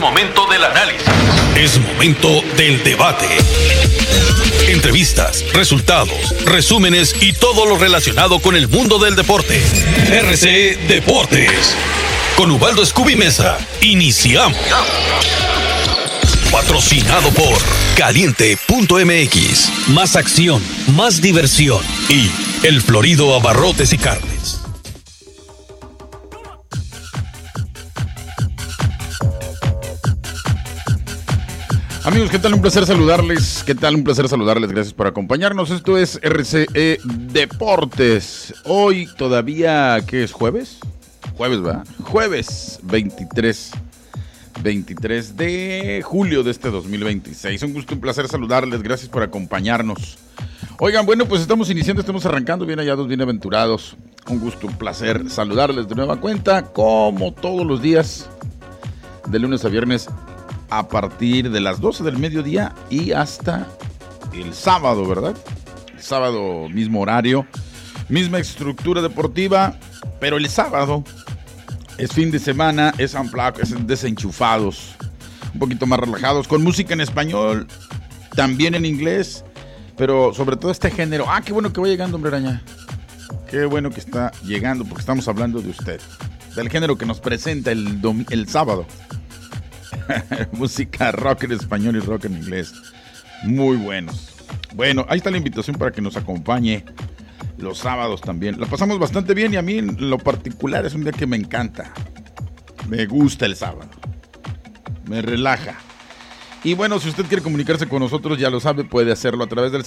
momento del análisis. Es momento del debate. Entrevistas, resultados, resúmenes y todo lo relacionado con el mundo del deporte. RCE Deportes. Con Ubaldo Scooby Mesa. Iniciamos. Patrocinado por Caliente.mx. Más acción, más diversión. Y El Florido Abarrotes y Carnes. Amigos, ¿qué tal? Un placer saludarles. ¿Qué tal? Un placer saludarles. Gracias por acompañarnos. Esto es RCE Deportes. Hoy todavía, ¿qué es? ¿Jueves? Jueves, ¿verdad? Jueves 23 de julio de este 2026. Un gusto, un placer saludarles. Gracias por acompañarnos. Oigan, bueno, pues estamos iniciando, estamos arrancando. Bien hallados, bienaventurados. Un gusto, un placer saludarles de nueva cuenta, como todos los días, de lunes a viernes, a partir de las 12 del mediodía y hasta el sábado, ¿verdad? El sábado, mismo horario, misma estructura deportiva, pero el sábado es fin de semana, es unplugged, es desenchufados, un poquito más relajados, con música en español, también en inglés, pero sobre todo este género. Qué bueno que va llegando, hombre araña. Qué bueno que está llegando, porque estamos hablando de usted, del género que nos presenta el sábado. Música rock en español y rock en inglés. Muy buenos. Bueno, ahí está la invitación para que nos acompañe los sábados también. La pasamos bastante bien y a mí en lo particular es un día que me encanta. Me gusta el sábado. Me relaja. Y bueno, si usted quiere comunicarse con nosotros, ya lo sabe, puede hacerlo a través del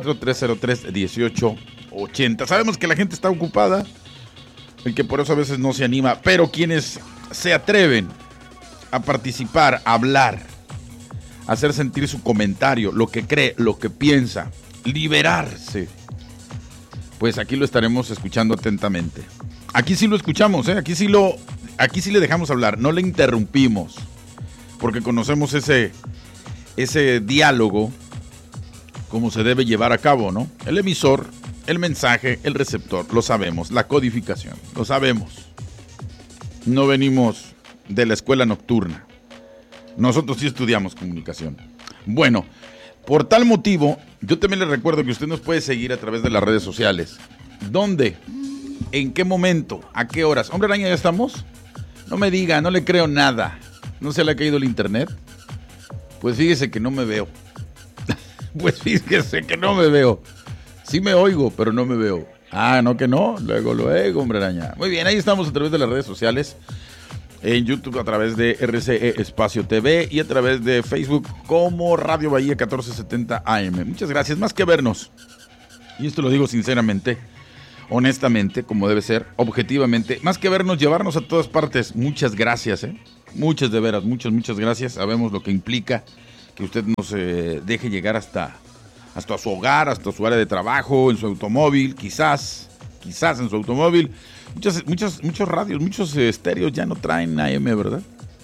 664-303-1880. Sabemos que la gente está ocupada y que por eso a veces no se anima, pero quienes se atreven a participar, a hablar, a hacer sentir su comentario, lo que cree, lo que piensa, liberarse, pues aquí lo estaremos escuchando atentamente. Aquí sí lo escuchamos, aquí sí le dejamos hablar, no le interrumpimos, porque conocemos ese diálogo, cómo se debe llevar a cabo, ¿no? El emisor, el mensaje, el receptor, lo sabemos, la codificación, lo sabemos. No venimos de la escuela nocturna. Nosotros sí estudiamos comunicación. Bueno, por tal motivo, yo también le recuerdo que usted nos puede seguir a través de las redes sociales. ¿Dónde? ¿En qué momento? ¿A qué horas? Hombre araña, ¿ya estamos? No me diga, no le creo nada. ¿No se le ha caído el internet? Pues fíjese que no me veo. Pues fíjese que no me veo. Sí me oigo, pero no me veo. No que no. Luego, hombre araña. Muy bien, ahí estamos a través de las redes sociales. En YouTube a través de RCE Espacio TV y a través de Facebook como Radio Bahía 1470 AM. Muchas gracias, más que vernos, y esto lo digo sinceramente, honestamente, como debe ser, objetivamente, más que vernos, llevarnos a todas partes. Muchas gracias, muchas de veras, muchas gracias. Sabemos lo que implica que usted nos deje llegar hasta su hogar, hasta su área de trabajo, en su automóvil, quizás en su automóvil. Muchos radios, muchos estéreos ya no traen AM, ¿verdad?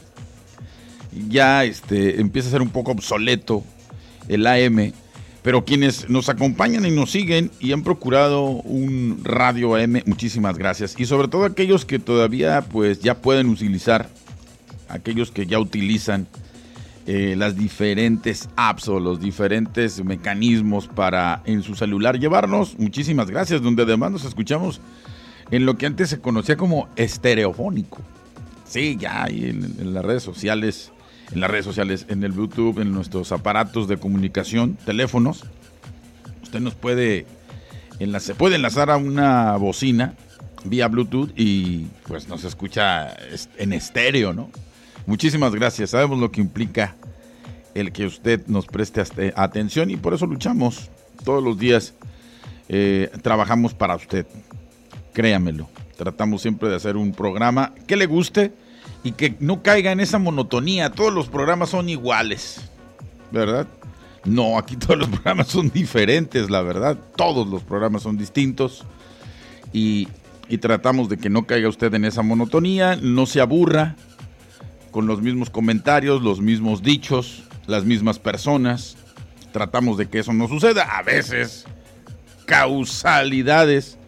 Ya empieza a ser un poco obsoleto el AM, pero quienes nos acompañan y nos siguen y han procurado un radio AM, muchísimas gracias. Y sobre todo aquellos que todavía pues ya pueden utilizar, aquellos que ya utilizan las diferentes apps o los diferentes mecanismos para en su celular llevarnos, muchísimas gracias, donde además nos escuchamos en lo que antes se conocía como estereofónico. Sí, ya ahí en las redes sociales, en el Bluetooth, en nuestros aparatos de comunicación, teléfonos. Usted nos puede enlazar a una bocina vía Bluetooth y pues nos escucha en estéreo, ¿no? Muchísimas gracias. Sabemos lo que implica el que usted nos preste atención y por eso luchamos todos los días. Trabajamos para usted. Créamelo, tratamos siempre de hacer un programa que le guste y que no caiga en esa monotonía. Todos los programas son iguales, ¿verdad? No, aquí todos los programas son diferentes, la verdad. Todos los programas son distintos y tratamos de que no caiga usted en esa monotonía, no se aburra con los mismos comentarios, los mismos dichos, las mismas personas. Tratamos de que eso no suceda. A veces, causalidades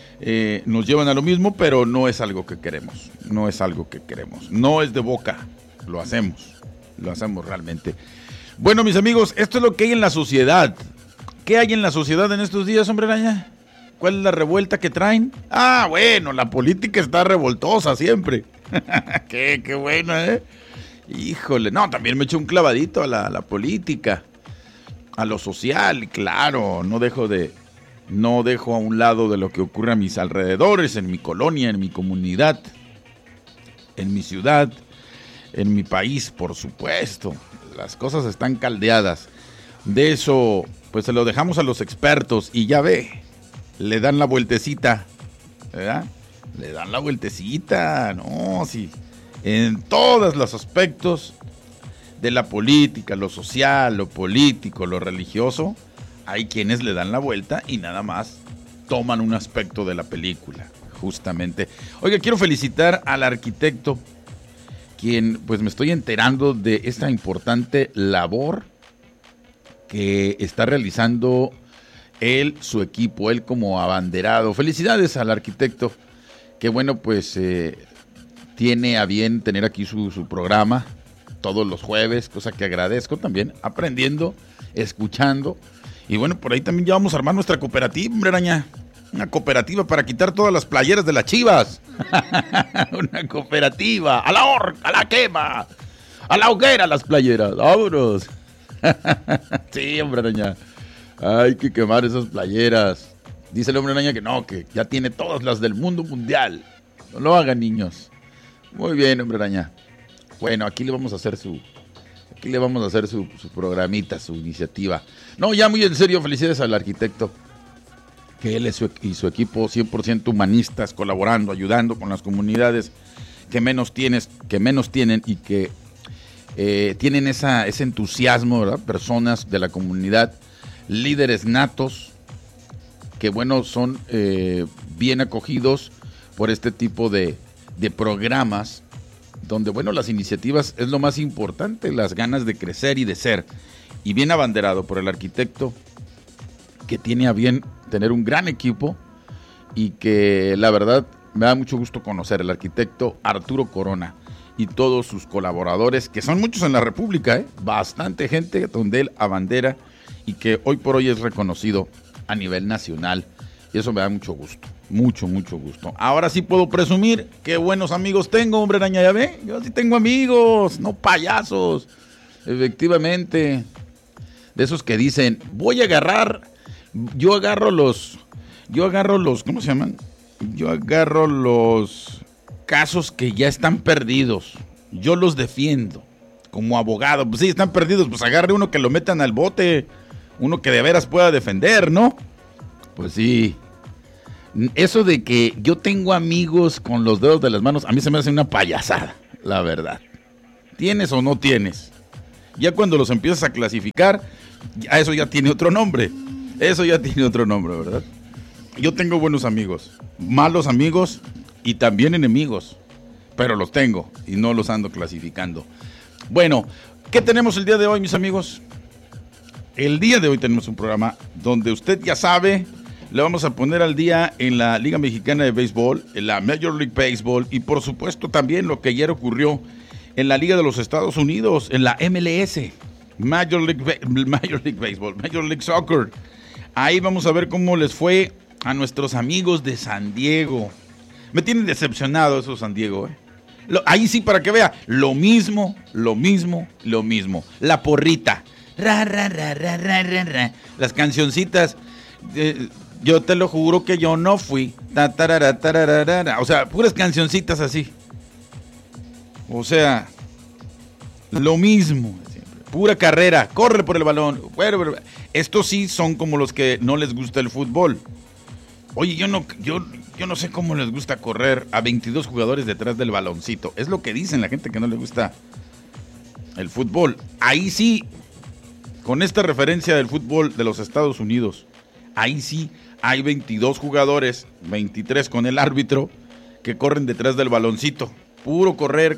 nos llevan a lo mismo, pero no es algo que queremos. No es algo que queremos. No es de boca lo hacemos realmente. Bueno, mis amigos, esto es lo que hay en la sociedad. ¿Qué hay en la sociedad en estos días, hombre araña? ¿Cuál es la revuelta que traen? Ah, bueno, la política está revoltosa siempre. Qué bueno, ¿eh? Híjole, no, también me echo un clavadito a la política, a lo social, claro, no dejo a un lado de lo que ocurre a mis alrededores, en mi colonia, en mi comunidad, en mi ciudad, en mi país, por supuesto. Las cosas están caldeadas. De eso, pues se lo dejamos a los expertos y ya ve, le dan la vueltecita, ¿verdad? Le dan la vueltecita, no, sí, en todos los aspectos de la política, lo social, lo político, lo religioso, hay quienes le dan la vuelta y nada más toman un aspecto de la película, justamente. Oiga, quiero felicitar al arquitecto, quien pues me estoy enterando de esta importante labor que está realizando él, su equipo, él como abanderado. Felicidades al arquitecto, que bueno, pues tiene a bien tener aquí su programa todos los jueves, cosa que agradezco también, aprendiendo, escuchando. Y bueno, por ahí también ya vamos a armar nuestra cooperativa, hombre araña. Una cooperativa para quitar todas las playeras de las Chivas. Una cooperativa. A la horca, a la quema, a la hoguera las playeras. ¡Vámonos! Sí, hombre araña. Hay que quemar esas playeras. Dice el hombre araña que no, que ya tiene todas las del mundo mundial. No lo hagan, niños. Muy bien, hombre araña. Bueno, aquí le vamos a hacer su programita, su iniciativa. No, ya muy en serio, felicidades al arquitecto. Que él y su equipo 100% humanistas, colaborando, ayudando con las comunidades que menos tienen y que tienen ese entusiasmo, ¿verdad? Personas de la comunidad, líderes natos, que bueno, son bien acogidos por este tipo de programas, donde bueno, las iniciativas es lo más importante, las ganas de crecer y de ser, y bien abanderado por el arquitecto, que tiene a bien tener un gran equipo y que la verdad me da mucho gusto conocer el arquitecto Arturo Corona y todos sus colaboradores, que son muchos en la República, bastante gente donde él abandera y que hoy por hoy es reconocido a nivel nacional, y eso me da mucho gusto, mucho gusto. Ahora sí puedo presumir qué buenos amigos tengo, hombre araña, ya ve, yo sí tengo amigos, no payasos, efectivamente, de esos que dicen, yo agarro los, ¿cómo se llaman? Yo agarro los casos que ya están perdidos, yo los defiendo como abogado. Pues sí, están perdidos, pues agarre uno que lo metan al bote, uno que de veras pueda defender, ¿no? Pues sí, eso de que yo tengo amigos con los dedos de las manos, a mí se me hace una payasada, la verdad. ¿Tienes o no tienes? Ya cuando los empiezas a clasificar, eso ya tiene otro nombre. Eso ya tiene otro nombre, ¿verdad? Yo tengo buenos amigos, malos amigos y también enemigos, pero los tengo y no los ando clasificando. Bueno, ¿qué tenemos el día de hoy, mis amigos? El día de hoy tenemos un programa donde usted ya sabe, le vamos a poner al día en la Liga Mexicana de Béisbol, en la Major League Baseball y por supuesto también lo que ayer ocurrió en la Liga de los Estados Unidos, en la MLS, Major League Baseball, Major League Soccer. Ahí vamos a ver cómo les fue a nuestros amigos de San Diego. Me tienen decepcionado esos San Diego, Ahí sí, para que vea, lo mismo. La porrita. Ra, ra, ra, ra, ra, ra, ra. Las cancioncitas. Yo te lo juro que yo no fui. Ta, tarara, tarara, o sea, puras cancioncitas así. O sea, lo mismo. Pura carrera, corre por el balón. Estos sí son como los que no les gusta el fútbol. Oye, yo no sé cómo les gusta correr a 22 jugadores detrás del baloncito. Es lo que dicen la gente que no les gusta el fútbol. Ahí sí, con esta referencia del fútbol de los Estados Unidos, ahí sí hay 22 jugadores, 23 con el árbitro, que corren detrás del baloncito. Puro correr.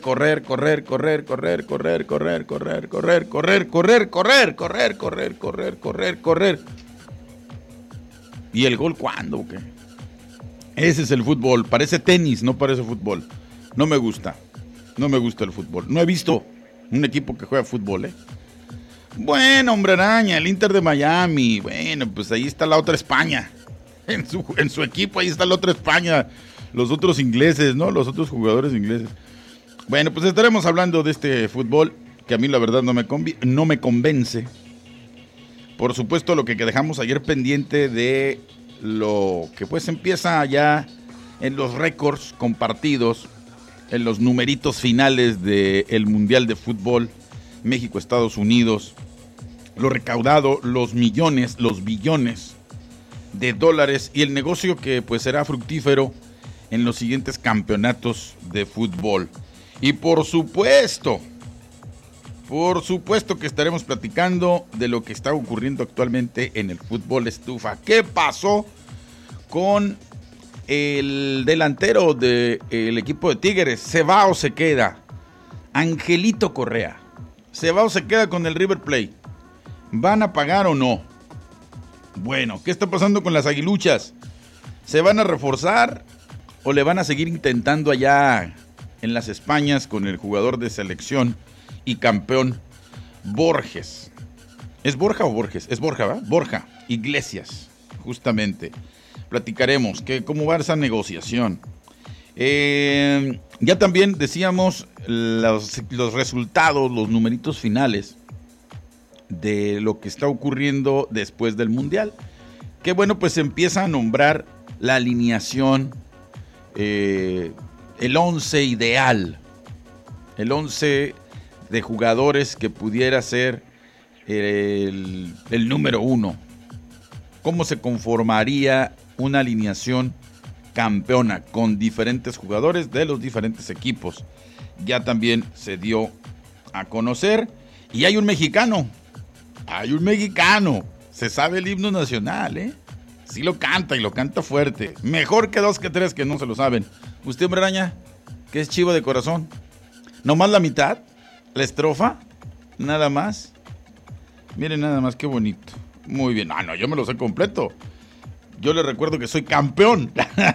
¿Y el gol cuándo o qué? Ese es el fútbol. Parece tenis, no parece fútbol. No me gusta el fútbol. No he visto Un equipo que juega fútbol, ¿eh? Bueno, hombre araña, el Inter de Miami. Bueno, pues ahí está la otra España. En su equipo ahí está la otra España. Los otros ingleses, ¿no? Los otros jugadores ingleses. Bueno, pues estaremos hablando de este fútbol que a mí la verdad no me convence. Por supuesto, lo que dejamos ayer pendiente de lo que pues empieza ya en los récords compartidos, en los numeritos finales del Mundial de Fútbol, México, Estados Unidos, lo recaudado, los millones, los billones de dólares y el negocio que pues será fructífero en los siguientes campeonatos de fútbol. Y por supuesto que estaremos platicando de lo que está ocurriendo actualmente en el fútbol estufa. ¿Qué pasó con el delantero del equipo de Tigres? ¿Se va o se queda? Angelito Correa. ¿Se va o se queda con el River Plate? ¿Van a pagar o no? Bueno, ¿qué está pasando con las aguiluchas? ¿Se van a reforzar o le van a seguir intentando allá en las Españas con el jugador de selección y campeón Borges? ¿Es Borja o Borges? Es Borja, ¿verdad? Borja Iglesias, justamente. Platicaremos cómo va esa negociación. Ya también decíamos los resultados, los numeritos finales de lo que está ocurriendo después del Mundial. Que bueno, pues se empieza a nombrar la alineación, el 11 ideal, el 11 de jugadores que pudiera ser el número 1. ¿Cómo se conformaría una alineación campeona con diferentes jugadores de los diferentes equipos? Ya también se dio a conocer. Y hay un mexicano. Se sabe el himno nacional, ¿eh? Sí lo canta y lo canta fuerte. Mejor que 2 que 3 que no se lo saben. ¿Usted, hombre araña, que es chivo de corazón? ¿Nomás la mitad? ¿La estrofa? ¿Nada más? Miren nada más, qué bonito. Muy bien. No, yo me lo sé completo. Yo le recuerdo que soy campeón.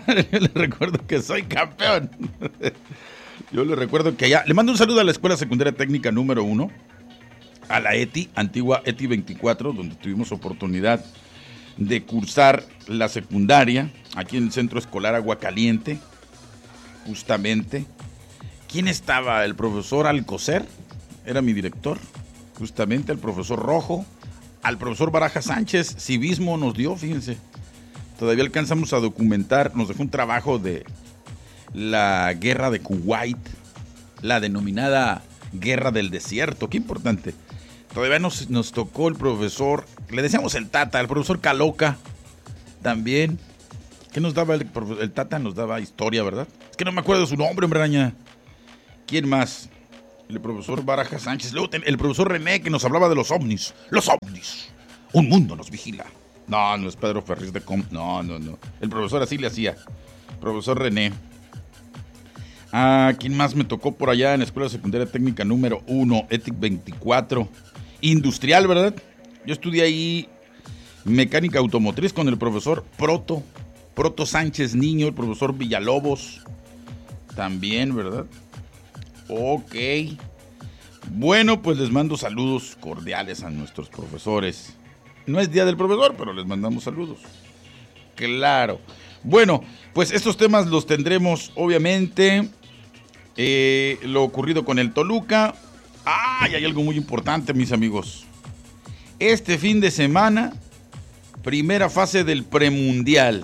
Yo le recuerdo que allá... Le mando un saludo a la Escuela Secundaria Técnica número 1. A la ETI, antigua ETI 24, donde tuvimos oportunidad de cursar la secundaria, aquí en el Centro Escolar Aguacaliente, justamente. ¿Quién estaba? El profesor Alcocer, era mi director, justamente, el profesor Rojo, al profesor Baraja Sánchez, civismo nos dio, fíjense. Todavía alcanzamos a documentar, nos dejó un trabajo de la guerra de Kuwait, la denominada guerra del desierto, qué importante. Todavía nos tocó el profesor, le decíamos el Tata, el profesor Caloca, también. ¿Qué nos daba el Tata? Nos daba historia, ¿verdad? Es que no me acuerdo de su nombre, hombre araña. ¿Quién más? El profesor Baraja Sánchez. Luego el profesor René, que nos hablaba de los ovnis. Los ovnis. Un mundo nos vigila. No es Pedro Ferriz de No. El profesor así le hacía. Profesor René. ¿Quién más me tocó por allá en la Escuela Secundaria Técnica número 1, ETIC 24? Industrial, ¿verdad? Yo estudié ahí mecánica automotriz con el profesor Proto Sánchez Niño, el profesor Villalobos. También, ¿verdad? Ok. Bueno, pues les mando saludos cordiales a nuestros profesores. No es día del profesor, pero les mandamos saludos. Claro. Bueno, pues estos temas los tendremos, obviamente. Lo ocurrido con el Toluca. Y hay algo muy importante, mis amigos. Este fin de semana, primera fase del premundial.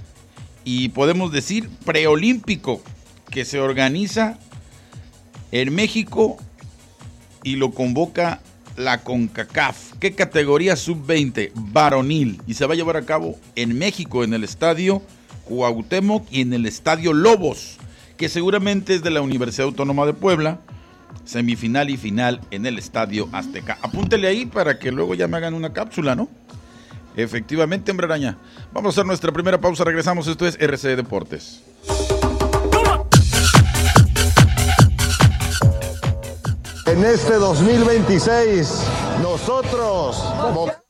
Y podemos decir preolímpico, que se organiza en México y lo convoca la CONCACAF. ¿Qué categoría? Sub-20, varonil. Y se va a llevar a cabo en México, en el estadio Cuauhtémoc y en el estadio Lobos, que seguramente es de la Universidad Autónoma de Puebla. Semifinal y final en el Estadio Azteca. Apúntele ahí para que luego ya me hagan una cápsula, ¿no? Efectivamente, hombre araña. Vamos a hacer nuestra primera pausa, regresamos. Esto es RCE Deportes. En este 2026, nosotros...